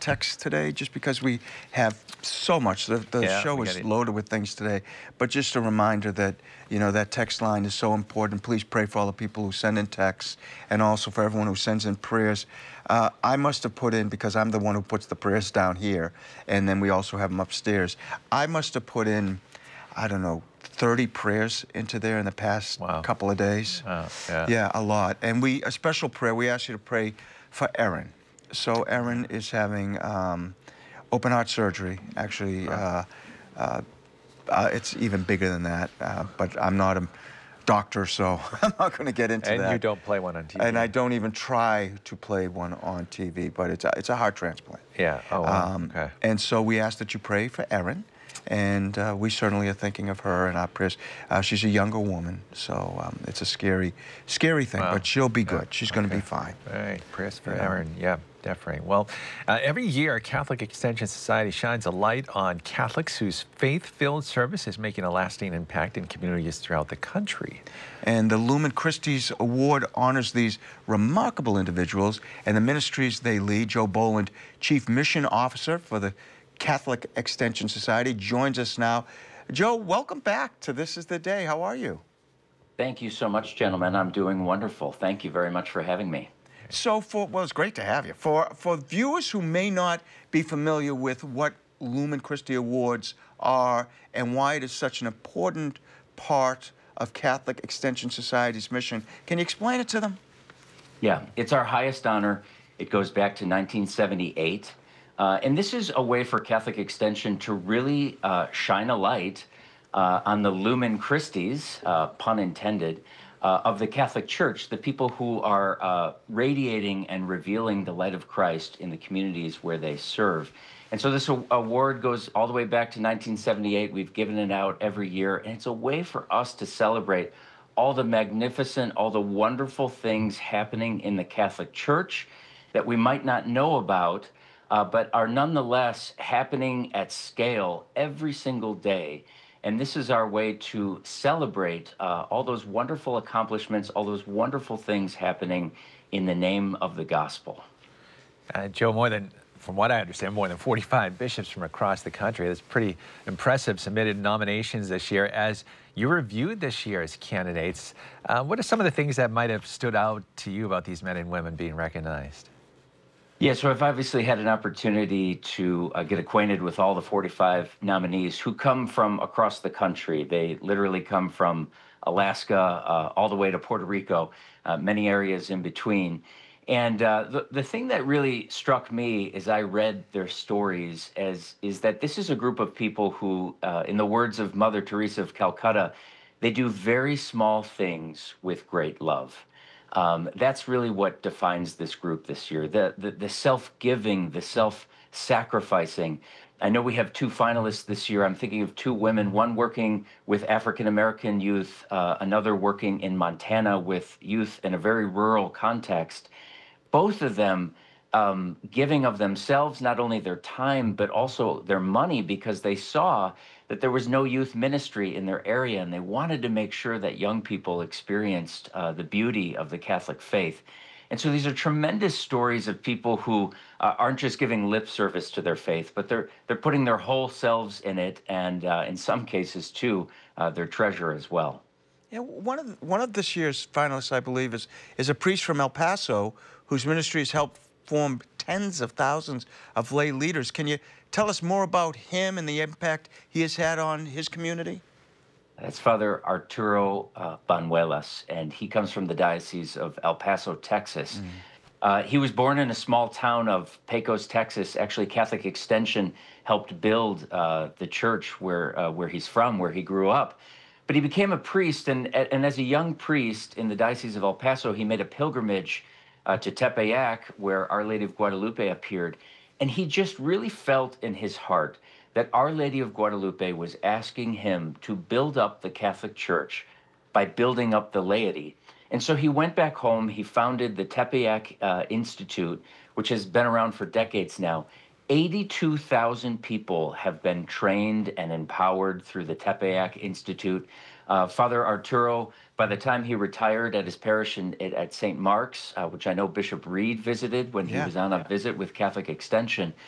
text today, just because we have so much. The Yeah, show we is got it. loaded with things today. But just a reminder that, that text line is so important. Please pray for all the people who send in texts, and also for everyone who sends in prayers. I must have put in, because I'm the one who puts the prayers down here, and then we also have them upstairs. I must have put in, I don't know, 30 prayers into there in the past Wow. couple of days. Yeah. Yeah, a lot. And a special prayer, we ask you to pray for Erin. So Erin is having open heart surgery. Actually, it's even bigger than that, but I'm not a doctor, so I'm not going to get into that. And you don't play one on TV. And I don't even try to play one on TV, but it's a heart transplant. Yeah. Oh, wow. Okay. And so we ask that you pray for Erin. And we certainly are thinking of her in our prayers. She's a younger woman, so it's a scary thing, Wow. but she'll be good. She's going to be fine. All right, prayers for Erin. Yeah, definitely. Well, every year, Catholic Extension Society shines a light on Catholics whose faith-filled service is making a lasting impact in communities throughout the country. And the Lumen Christi's Award honors these remarkable individuals and the ministries they lead. Joe Boland, Chief Mission Officer for the Catholic Extension Society, joins us now. Joe, welcome back to This Is the Day. How are you? Thank you so much, gentlemen. I'm doing wonderful. Thank you very much for having me. So well, it's great to have you. For viewers who may not be familiar with what Lumen Christi Awards are and why it is such an important part of Catholic Extension Society's mission, can you explain it to them? Yeah, it's our highest honor. It goes back to 1978. And this is a way for Catholic Extension to really shine a light on the Lumen Christis, pun intended, of the Catholic Church, the people who are radiating and revealing the light of Christ in the communities where they serve. And so this award goes all the way back to 1978. We've given it out every year, and it's a way for us to celebrate all the magnificent, all the wonderful things happening in the Catholic Church that we might not know about, but are nonetheless happening at scale every single day. And this is our way to celebrate all those wonderful accomplishments, all those wonderful things happening in the name of the gospel. Joe, from what I understand, more than 45 bishops from across the country. That's pretty impressive. Submitted nominations this year. As you reviewed this year as candidates, what are some of the things that might have stood out to you about these men and women being recognized? Yeah, so I've obviously had an opportunity to get acquainted with all the 45 nominees who come from across the country. They literally come from Alaska all the way to Puerto Rico, many areas in between. And the thing that really struck me as I read their stories is that this is a group of people who, in the words of Mother Teresa of Calcutta, they do very small things with great love. That's really what defines this group this year, the self-giving, the self-sacrificing. I know we have two finalists this year. I'm thinking of two women, one working with African-American youth, another working in Montana with youth in a very rural context. Both of them giving of themselves, not only their time, but also their money, because they saw that there was no youth ministry in their area, and they wanted to make sure that young people experienced the beauty of the Catholic faith. And so these are tremendous stories of people who aren't just giving lip service to their faith, but they're putting their whole selves in it, and in some cases, too, their treasure as well. Yeah, one of this year's finalists, I believe, is a priest from El Paso whose ministry has helped form tens of thousands of lay leaders. Can you tell us more about him and the impact he has had on his community? That's Father Arturo Banuelas, and he comes from the Diocese of El Paso, Texas. He was born in a small town of Pecos, Texas. Actually, Catholic Extension helped build the church where he's from, where he grew up. But he became a priest, and as a young priest in the Diocese of El Paso, he made a pilgrimage to Tepeyac, where Our Lady of Guadalupe appeared. And he just really felt in his heart that Our Lady of Guadalupe was asking him to build up the Catholic Church by building up the laity. And so he went back home. He founded the Tepeyac Institute, which has been around for decades now. 82,000 people have been trained and empowered through the Tepeyac Institute. Father Arturo, by the time he retired at his parish at St. Mark's, which I know Bishop Reed visited when he was on a visit with Catholic Extension,